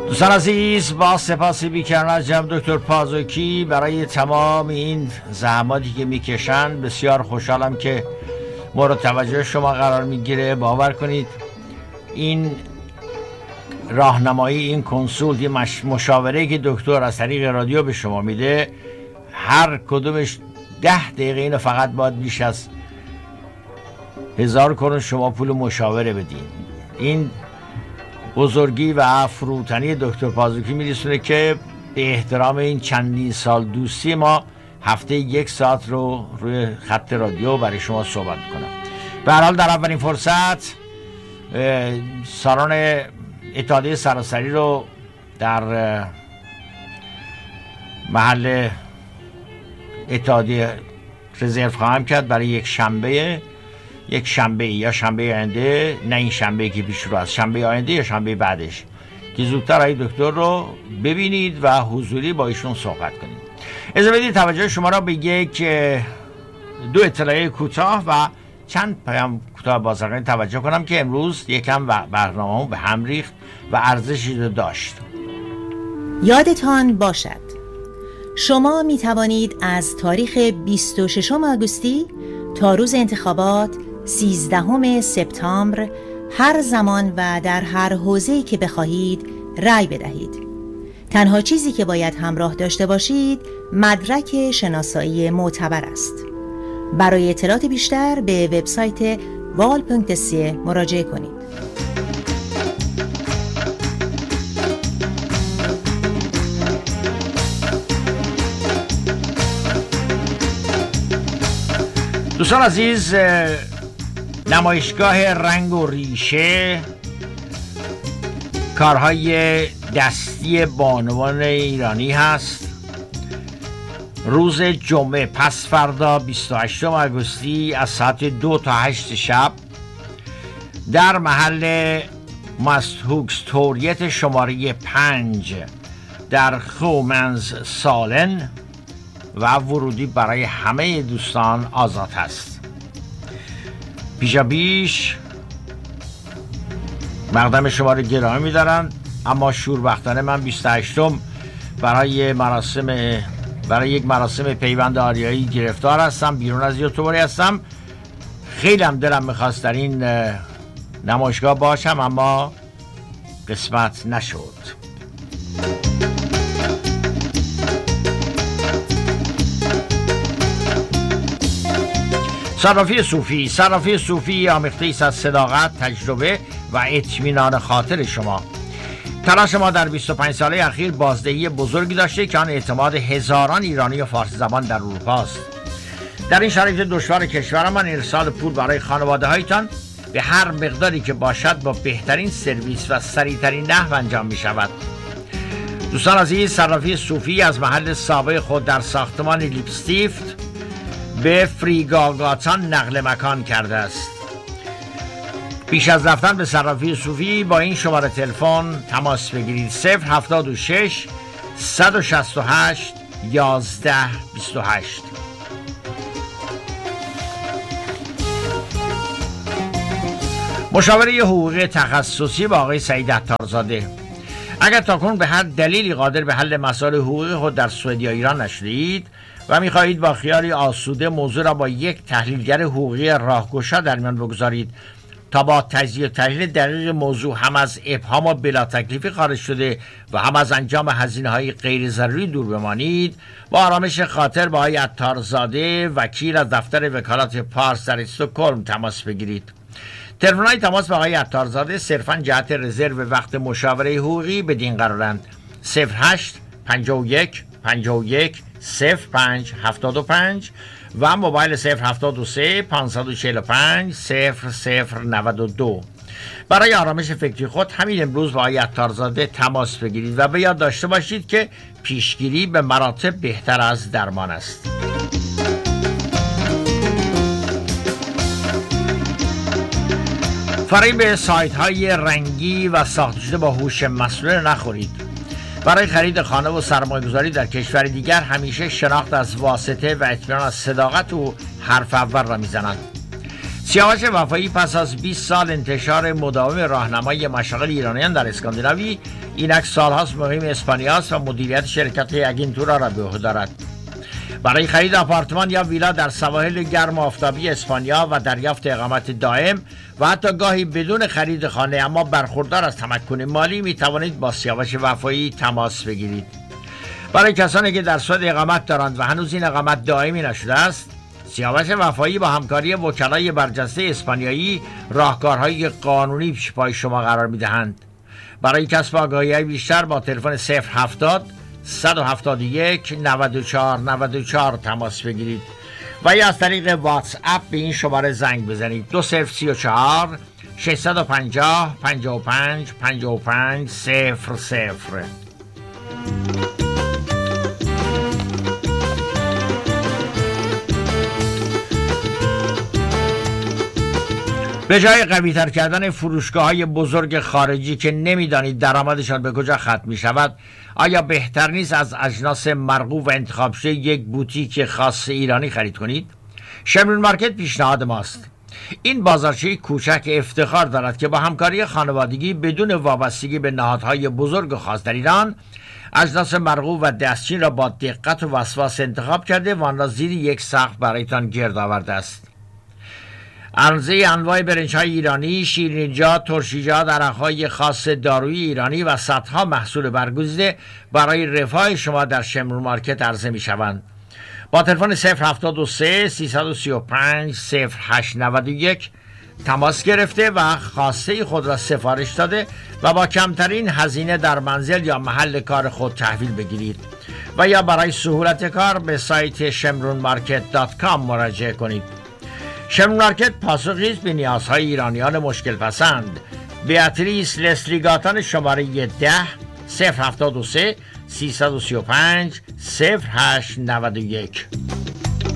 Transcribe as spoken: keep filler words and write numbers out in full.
دوستان عزیز، با سپاسی بی‌کران از جناب دکتر پازوکی برای تمام این زحماتی که میکشن، بسیار خوشحالم که مورد توجه شما قرار میگیره. باور کنید این راهنمایی، این کنسولت، این مشاوره که دکتر از طریق رادیو به شما میده، هر کدومش ده دقیقه، اینو فقط باید بیش از هزار کرون شما پول مشاوره بدین. این بزرگی و فروتنی دکتر پازوکی میرسونه که به احترام این چندین سال دوستی ما هفته یک ساعت رو روی خط رادیو برای شما صحبت میکنم. به هر حال در اولین فرصت سالن اتحادیه سراسری رو در محل اتحادیه رزرو خواهم کرد برای یک شنبه یک شنبه یا شنبه آینده، نه این شنبه که پیش رو است، شنبه آینده یا شنبه بعدش، که زودتر ای دکتر رو ببینید و حضوری با ایشون صحبت کنید. اجازه بدید توجه شما را به یک دو اطلاعیه کوتاه و چند پیام کوتاه بازرگانی توجه کنم که امروز یکم برنامه‌مون به هم ریخت و ارزشی داشت. یادتان باشد شما می توانید از تاریخ بیست و ششم آگوستی تا روز انتخابات سیزدهم سپتامبر هر زمان و در هر حوزه‌ای که بخواهید رأی بدهید. تنها چیزی که باید همراه داشته باشید مدرک شناسایی معتبر است. برای اطلاعات بیشتر به وبسایت وال پونکت سی مراجعه کنید. دوستان عزیز، نمایشگاه رنگ و ریشه، کارهای دستی بانوان ایرانی هست. روز جمعه پس فردا بیست و هشتم آگوستی از ساعت دو تا هشت شب در محل ماستهوکستوریت شماره پنج در خومنز سالن و ورودی برای همه دوستان آزاد هست. پیشا پیش مقدم شما رو گرامی می‌دارن، اما شوربختانه من بیست و هشتم برای مراسم برای یک مراسم پیوند آریایی گرفتار هستم، بیرون از یوتیوبری هستم. خیلی هم دلم می‌خواست در این نمایشگاه باشم، اما قسمت نشد. صرافی صوفی صرافی صوفی آمیخته است از صداقت، تجربه و اطمینان خاطر شما. تلاش ما در بیست و پنج ساله اخیر بازدهی بزرگی داشته که آن اعتماد هزاران ایرانی و فارسی زبان در اروپا است. در این شرایط دشوار کشورمان ارسال پول برای خانواده هایتان به هر مقداری که باشد با بهترین سرویس و سریعترین نحو انجام می شود. دوستان عزیز، صرافی صوفی از محل سابق خود در ساختمان لیپستیفت به فریگاگاتان نقل مکان کرده است. پیش از رفتن به صرافی صوفی با این شماره تلفن تماس بگیرید: صفر هفتاد و شش صد و شصت و هشت یازده بیست و هشت. مشاوره حقوقی تخصصی با آقای سعید عطارزاده. اگر تاکنون به هر دلیلی قادر به حل مسائل حقوقی خود در سوئد یا ایران نشدید و می‌خواهید با خیالی آسوده موضوع را با یک تحلیلگر حقوقی راهگشا در میان بگذارید تا با تجزیه و تحلیل دقیق موضوع هم از ابهام و بلا تکلیفی خارج شده و هم از انجام هزینه‌های غیر ضروری دور بمانید، با آرامش خاطر با آقای عطارزاده وکیل از دفتر وکالت پارس در استکهلم تماس بگیرید. تلفن‌های تماس با آقای عطارزاده صرفاً جهت رزرو وقت مشاوره حقوقی بدین قرارند: صفر هشت پنجاه و یک پنجاه و یک صفر پنج هفتاد و پنج و موبایل صفر هفتاد و سه پانصد و چهل و پنج صفر صفر نود و دو. برای آرامش فکری خود همین امروز با آقای عطارزاده تماس بگیرید و به یاد داشته باشید که پیشگیری به مراتب بهتر از درمان است. فریب سایت های رنگی و ساخته شده با هوش مصنوعی نخورید. برای خرید خانه و سرمایه‌گذاری در کشور دیگر همیشه شناخت از واسطه و اطمینان از صداقت و حرف اول را میزنند. سیاوش وفایی پس از بیست سال انتشار مداوم راهنمای مشاغل ایرانیان در اسکاندیناوی اینک سالهاست مقیم اسپانیا است و مدیریت شرکت اگینتورا را به عهده دارد. برای خرید آپارتمان یا ویلا در سواحل گرم و آفتابی اسپانیا و دریافت اقامت دائم و حتی گاهی بدون خرید خانه اما برخوردار از تمکن مالی می توانید با سیاوش وفایی تماس بگیرید. برای کسانی که در سوئد اقامت دارند و هنوز این اقامت دائمی نشده است، سیاوش وفایی با همکاری وکلای برجسته اسپانیایی راهکارهای قانونی پیش پای شما قرار می دهند. برای کسب آگاهی بیشتر با تلفن صفر هفتاد صد و هفتاد و یک نود و چهار نود و چهار تماس بگیرید و یا از طریق واتس اپ به این شماره زنگ بزنید دو صفر سی و چهار ششصد و پنجاه پنجاه و پنج پنجاه و پنج صفر صفر. به جای قوی تر کردن فروشگاه های بزرگ خارجی که نمیدانید درآمدشان به کجا ختم می شود، آیا بهتر نیست از اجناس مرغوب و انتخاب شده یک بوتیک خاص ایرانی خرید کنید؟ شمرون مارکت پیشنهاد ماست. این بازارچه کوچک افتخار دارد که با همکاری خانوادگی بدون وابستگی به نهادهای بزرگ و خاص در ایران اجناس مرغوب و دستچین را با دقت و وسواس انتخاب کرده و آن را زیر یک سقف برایتان گرد آورده است. عرضه انواع برنج‌های ایرانی، شیرینی‌جات، ترشیجات، عرق‌های خاص دارویی ایرانی و صدها محصول برگزیده برای رفاه شما در شمرون مارکت عرضه می‌شوند. با تلفن صفر هفتاد و سه سیصد و سی و پنج صفر هشت نود و یک تماس گرفته و خواسته خود را سفارش داده و با کمترین هزینه در منزل یا محل کار خود تحویل بگیرید و یا برای سهولت کار به سایت شمرون مارکت دات کام مراجعه کنید. شمرون مارکت پاسخی است به نیازهای ایرانیان مشکل پسند. بیاتریس لسلیگاتان شماره ده صفر هفتاد و سه سیصد و سی و پنج صفر هشت نود و یک.